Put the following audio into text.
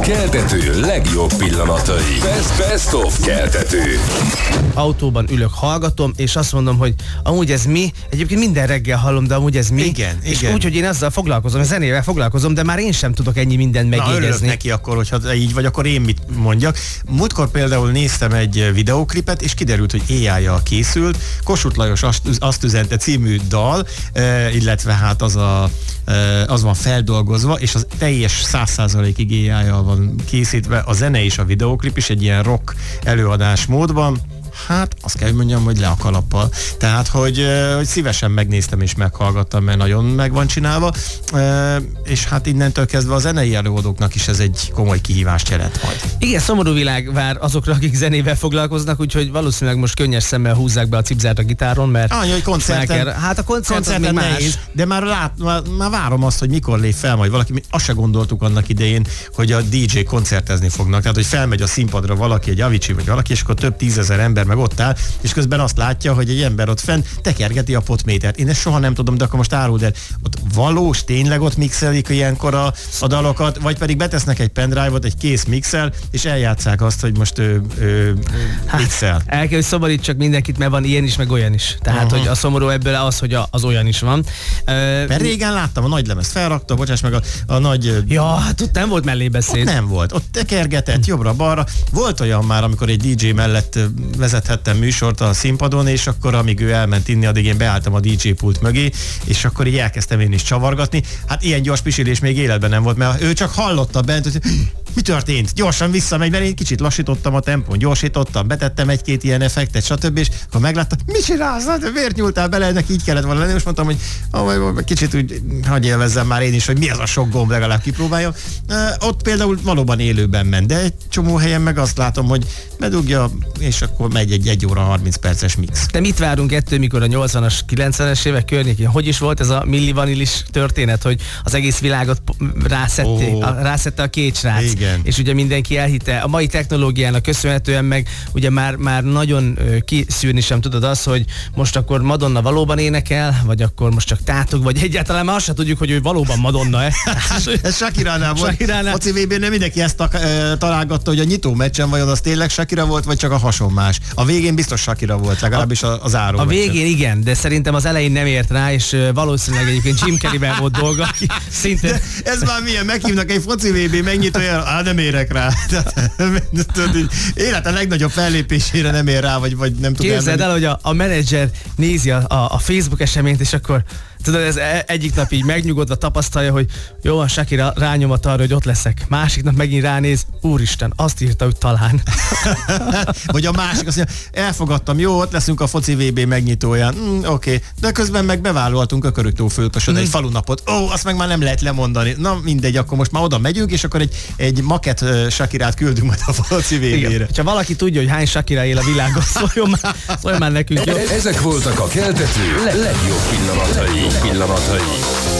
Keltető legjobb pillanatai. Best of Keltető. Autóban ülök, hallgatom, és azt mondom, hogy amúgy ez mi? Egyébként minden reggel hallom, de amúgy ez mi? Igen. És úgy, hogy én azzal foglalkozom, a zenével foglalkozom, de már én sem tudok ennyi mindent megjegyezni. Na, örülök neki akkor, hogyha így vagy, akkor én mit mondjak. Múltkor például néztem egy videóklipet, és kiderült, hogy AI-jal készült. Kossuth Lajos azt üzente című dal, illetve hát az van feldolgozva, és az teljes 100%-ig AI-jal van készítve, a zene és a videóklip is egy ilyen rock előadás módban. Hát azt kell, hogy mondjam, hogy le a kalappal. Tehát, hogy szívesen megnéztem és meghallgattam, mert nagyon meg van csinálva, és hát innentől kezdve a zenei előadóknak is ez egy komoly kihívást jelent majd. Igen, szomorú világ vár azokra, akik zenével foglalkoznak, úgyhogy valószínűleg most könnyes szemmel húzzák be a cipzárt a gitáron, mert... hogy koncerten, hát a koncert még más. Nehéz, de már várom azt, hogy mikor lép fel majd valaki. Mi azt se gondoltuk annak idején, hogy a DJ koncertezni fognak. Tehát, hogy felmegy a színpadra valaki, egy Avicii vagy valaki, és akkor több tízezer ember meg ott áll, és közben azt látja, hogy egy ember ott fenn tekergeti a potmétert. Én ezt soha nem tudom, de akkor most áruld el, ott valós, tényleg ott mixelik ilyenkor a dalokat, vagy pedig betesznek egy pendrive-ot, egy kész mixel, és eljátszák azt, hogy most mixel. El kell, hogy szomorítsak mindenkit, mert van ilyen is, meg olyan is. Tehát, hogy a szomorú ebből az, hogy az olyan is van. Mert régen láttam, a nagy lemez felrakta, bocsáss meg a nagy... Ja, hát ott nem volt mellébeszéd. Ott nem volt, ott tekergetett jobbra-balra. Volt olyan már, amikor egy DJ mellett vezethettem műsort a színpadon, és akkor amíg ő elment inni, addig én beálltam a DJ pult mögé, és akkor így elkezdtem én is csavargatni. Hát ilyen gyors pisilés még életben nem volt, mert ő csak hallotta bent, hogy mi történt? Gyorsan visszamegy, mert én kicsit lassítottam a tempón, gyorsítottam, betettem egy-két ilyen effektet, stb. És akkor meglátta, mit csinálsz? Miért nyúltál bele? Ennek így kellett volna lenni. Most mondtam, hogy kicsit úgy hagyj élvezzem már én is, hogy mi az a sok gomb, legalább kipróbáljam. Ott például valóban élőben ment, de egy csomó helyen meg azt látom, hogy bedugja, és akkor megy egy óra 30 perces mix. De mit várunk ettől, mikor a 80-as, 90-es évek környékén? Hogy is volt ez a Milli Vanillis történet, hogy az egész világot rászette a két srác. Igen. És ugye mindenki elhitte. A mai technológiának köszönhetően meg ugye már nagyon kiszűrni sem tudod azt, hogy most akkor Madonna valóban énekel, vagy akkor most csak tátog, vagy egyáltalán már azt sem tudjuk, hogy ő valóban Madonna-e. Ez Shakiránál volt. Foci VB-n nem mindenki ezt találgatta, hogy a nyitó meccsen vajon az tényleg Shakira volt, vagy csak a hasonmás. A végén biztos Shakira volt, legalábbis a záró. A végén igen, de szerintem az elején nem ért rá, és valószínűleg egyébként Jim Carreyben volt dolga, aki szintén... De ez már milyen, meghívnak egy foci VB megnyitója, nem érek rá. Élete legnagyobb fellépésére nem ér rá, vagy nem tud. Képzeld el, hogy a menedzser nézi a Facebook eseményt, és akkor tudod, ez egyik nap így megnyugodva tapasztalja, hogy jó, a Shakira rányomat arra, hogy ott leszek. Másik nap megint ránéz, úristen, azt írta, hogy talán. Vagy a másik azt mondja, elfogadtam, jó, ott leszünk a foci VB megnyitóján. Oké. De közben meg bevállaltunk a Körögtó-Főtösön egy falunapot. Azt meg már nem lehet lemondani. Na mindegy, akkor most már oda megyünk, és akkor egy maket Shakirát küldünk majd a foci VB-re. Ha valaki tudja, hogy hány Shakira él a világon, szóljon már nekünk. Jó? Ezek voltak a Keltető legjobb pillanatai.